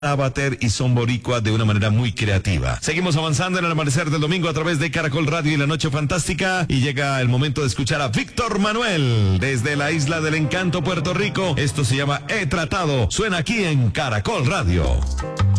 Avatar y son boricua de una manera muy creativa. Seguimos avanzando en el amanecer del domingo a través de Caracol Radio y La Noche Fantástica y llega el momento de escuchar a Víctor Manuel desde la Isla del Encanto, Puerto Rico. Esto se llama He Tratado. Suena aquí en Caracol Radio.